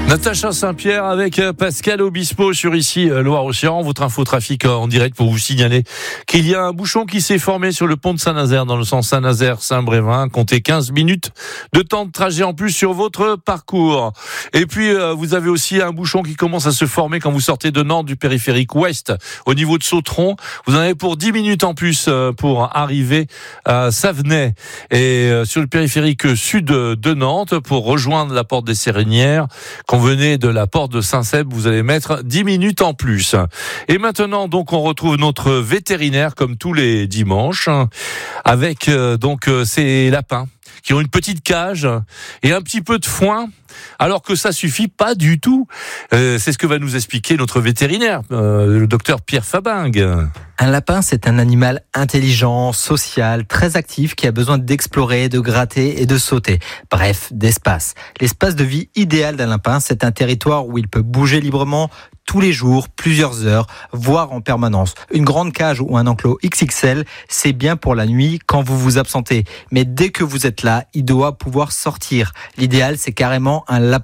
Natacha Saint-Pierre avec Pascal Obispo sur ici Loire-Océan, votre infotrafic en direct pour vous signaler qu'il y a un bouchon qui s'est formé sur le pont de Saint-Nazaire dans le sens Saint-Nazaire-Saint-Brévin. Comptez 15 minutes de temps de trajet en plus sur votre parcours. Et puis vous avez aussi un bouchon qui commence à se former quand vous sortez de Nantes du périphérique ouest au niveau de Sautron. Vous en avez pour 10 minutes en plus pour arriver à Savenay et sur le périphérique sud de Nantes pour rejoindre la porte des Sérénières. Quand vous venez de la porte de Saint-Seb, vous allez mettre 10 minutes en plus. Et maintenant, donc, on retrouve notre vétérinaire comme tous les dimanches avec ces lapins qui ont une petite cage et un petit peu de foin, alors que ça suffit pas du tout. C'est ce que va nous expliquer notre vétérinaire, le docteur Pierre Fabingue. Un lapin, c'est un animal intelligent, social, très actif, qui a besoin d'explorer, de gratter et de sauter. Bref, d'espace. L'espace de vie idéal d'un lapin, c'est un territoire où il peut bouger librement tous les jours, plusieurs heures, voire en permanence. Une grande cage ou un enclos XXL, c'est bien pour la nuit quand vous vous absentez. Mais dès que vous êtes là, il doit pouvoir sortir. L'idéal, c'est carrément un lapin